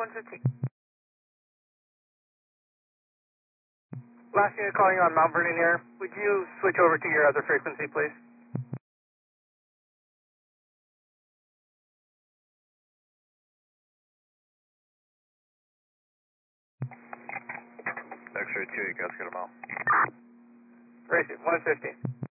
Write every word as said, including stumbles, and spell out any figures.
one fifteen. Last unit calling on Mount Vernon here. Would you switch over to your other frequency, please? X-ray two, you guys get them out. Racing, one fifteen.